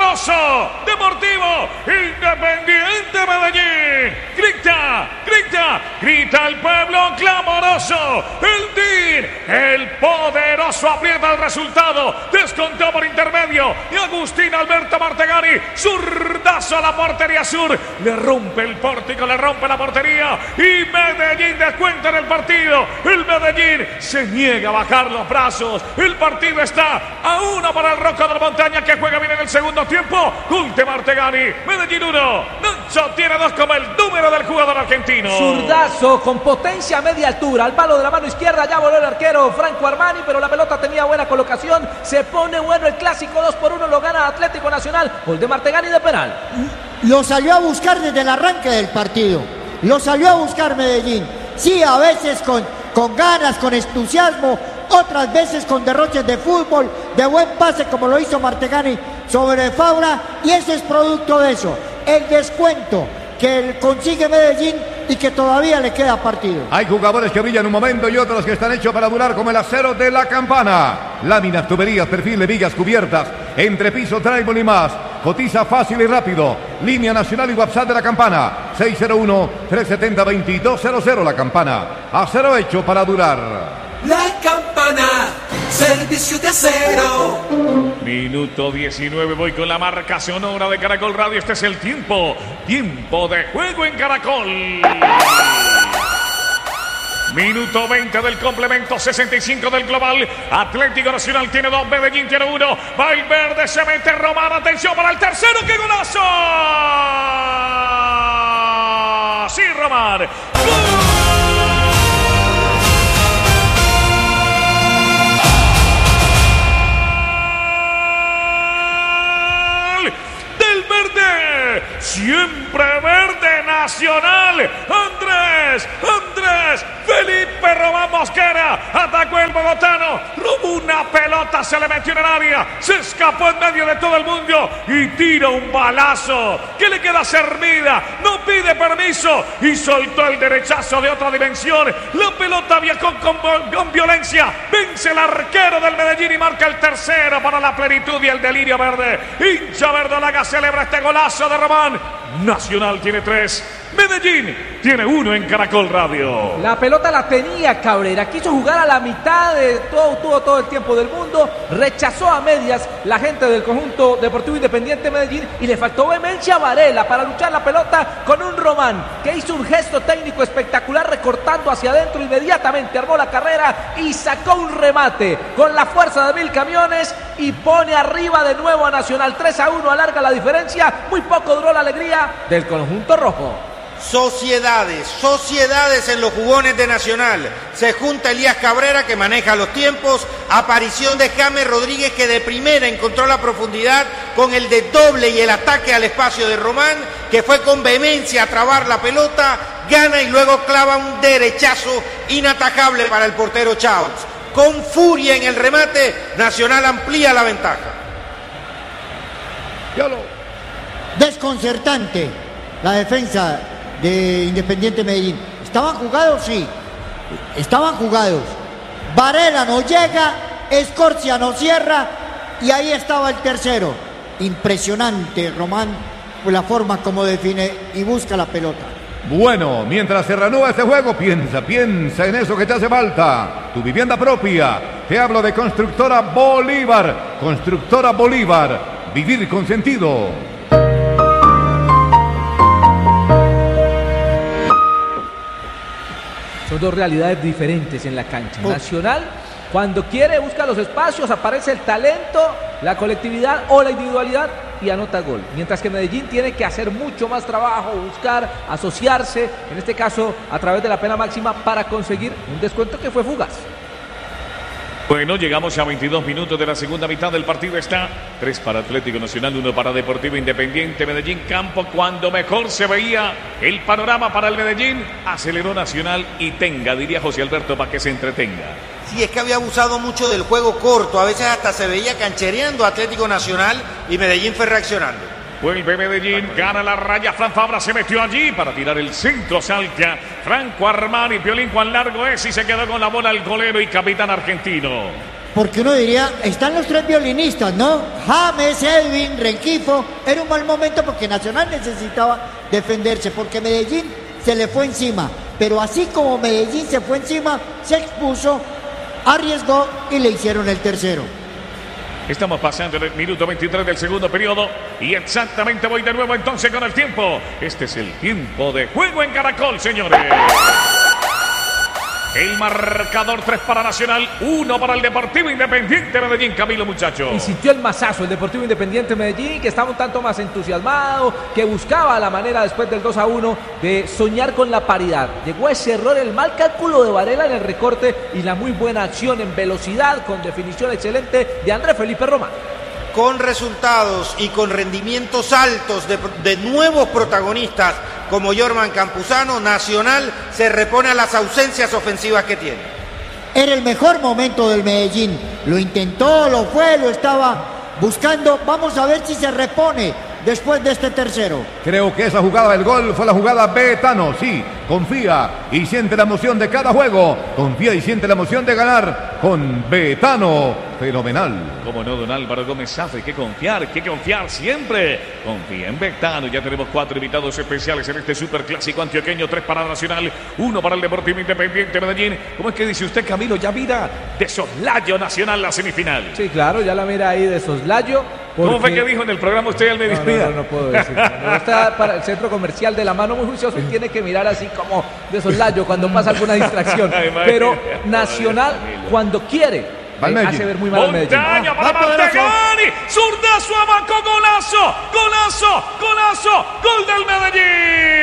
clamoroso. Deportivo Independiente Medellín. Grita el pueblo clamoroso. El DIN, el poderoso, aprieta el resultado. Descontó por intermedio y Agustín Alberto Martegani, zurdazo a la portería sur. Le rompe el pórtico, le rompe la portería y Medellín descuenta en el partido. El Medellín se niega a bajar los brazos. El partido está a 1 para el Rocco de la Montaña, que juega bien en el segundo tiempo. Gol de Martegani. Medellín 1. Nacho tiene 2 como el número del jugador argentino. Zurdazo con potencia a media altura. Al palo de la mano izquierda ya voló el arquero Franco Armani, pero la pelota tenía buena colocación. Se pone bueno el clásico. 2-1 lo gana Atlético Nacional. Gol de Martegani de penal. Lo salió a buscar desde el arranque del partido. Lo salió a buscar Medellín. Sí, a veces con ganas, con entusiasmo, otras veces con derroches de fútbol, de buen pase como lo hizo Martegani sobre Fabra, y eso es producto de eso, el descuento que consigue Medellín y que todavía le queda partido. Hay jugadores que brillan un momento y otros que están hechos para durar, como el acero de la Campana. Láminas, tuberías, perfiles, vigas, cubiertas, entrepiso, drywall y más. Cotiza fácil y rápido. Línea nacional y WhatsApp de la Campana. 601-370-2200. La Campana. Acero hecho para durar. La Campana, servicio de acero. Minuto 19, voy con la marca sonora de Caracol Radio. Este es el tiempo de juego en Caracol. Minuto 20 del complemento, 65 del global. Atlético Nacional tiene 2, Medellín tiene 1. Valverde se mete, Román, atención para el tercero, ¡qué golazo! Sí, Román. ¡Gol! Siempre verde Nacional. Andrés Felipe Román Mosquera atacó el bogotano, robó una pelota, se le metió en el área, se escapó en medio de todo el mundo y tira un balazo que le queda servida, no pide permiso y soltó el derechazo de otra dimensión. La pelota viajó con violencia, vence el arquero del Medellín y marca el tercero para la plenitud y el delirio verde. Hincha verdolaga celebra este golazo de Román. Nacional tiene 3, Medellín tiene 1 en Caracol Radio. La pelota la tenía Cabrera, quiso jugar a la mitad de tuvo todo el tiempo del mundo, rechazó a medias la gente del conjunto Deportivo Independiente Medellín y le faltó vehemencia a Varela para luchar la pelota con un Román que hizo un gesto técnico espectacular recortando hacia adentro, inmediatamente armó la carrera y sacó un remate con la fuerza de 1000 camiones y pone arriba de nuevo a Nacional. 3-1, alarga la diferencia, muy poco duró la alegría del conjunto rojo. Sociedades en los jugones de Nacional. Se junta Elías Cabrera, que maneja los tiempos. Aparición de James Rodríguez, que de primera encontró la profundidad con el desdoble y el ataque al espacio de Román, que fue con vehemencia a trabar la pelota, gana y luego clava un derechazo inatajable para el portero Chávez. Con furia en el remate, Nacional amplía la ventaja. Desconcertante la defensa de Independiente Medellín. ¿Estaban jugados? Sí, estaban jugados. Varela no llega, Escorcia no cierra y ahí estaba el tercero. Impresionante Román, la forma como define y busca la pelota. Bueno, mientras se reanuda este juego, piensa en eso que te hace falta. Tu vivienda propia. Te hablo de Constructora Bolívar. Constructora Bolívar. Vivir con sentido. Son dos realidades diferentes en la cancha. Nacional, cuando quiere, busca los espacios, aparece el talento, la colectividad o la individualidad y anota gol. Mientras que Medellín tiene que hacer mucho más trabajo, buscar, asociarse, en este caso a través de la pena máxima para conseguir un descuento que fue fugaz. Bueno, llegamos a 22 minutos de la segunda mitad del partido. Está 3 para Atlético Nacional, 1 para Deportivo Independiente Medellín. Campo cuando mejor se veía el panorama para el Medellín. Aceleró Nacional y diría José Alberto, para que se entretenga. Sí, es que había abusado mucho del juego corto. A veces hasta se veía canchereando Atlético Nacional y Medellín fue reaccionando. Vuelve Medellín, gana la raya. Fran Fabra se metió allí para tirar el centro. Salta Franco Armani, Piolín Juan Largo es y se quedó con la bola el golero y capitán argentino. Porque uno diría, están los tres violinistas, ¿no? James, Edwin, Renquifo. Era un mal momento porque Nacional necesitaba defenderse, porque Medellín se le fue encima. Pero así como Medellín se fue encima, se expuso, arriesgó y le hicieron el tercero. Estamos pasando en el minuto 23 del segundo periodo y exactamente voy de nuevo entonces con el tiempo. Este es el tiempo de juego en Caracol, señores. El marcador 3 para Nacional, 1 para el Deportivo Independiente Medellín, Camilo, muchacho. Y sintió el masazo el Deportivo Independiente Medellín, que estaba un tanto más entusiasmado, que buscaba la manera después del 2-1 de soñar con la paridad. Llegó a ese error, el mal cálculo de Varela en el recorte y la muy buena acción en velocidad, con definición excelente de Andrés Felipe Román. Con resultados y con rendimientos altos de nuevos protagonistas como Jorman Campuzano, Nacional se repone a las ausencias ofensivas que tiene. Era el mejor momento del Medellín. Lo intentó, lo fue, lo estaba buscando. Vamos a ver si se repone después de este tercero. Creo que esa jugada del gol fue la jugada Betano. Sí, confía y siente la emoción de cada juego. Confía y siente la emoción de ganar con Betano. Fenomenal. Como no, don Álvaro Gómez Zafre, que confiar siempre. Confía en Betano. Ya tenemos 4 invitados especiales en este superclásico antioqueño. 3 para Nacional, 1 para el Deportivo Independiente Medellín. ¿Cómo es que dice usted, Camilo? Ya mira de soslayo Nacional la semifinal. Sí, claro, ya la mira ahí de soslayo. ¿Cómo fue que dijo en el programa usted al mediodía? No puedo decir. No está para el centro comercial de la mano muy juicioso y tiene que mirar así como de soslayo cuando pasa alguna distracción. Pero Nacional, cuando quiere, hace ver muy mal al Medellín. Montaña para Martegani, zurdazo abajo, golazo, gol del Medellín.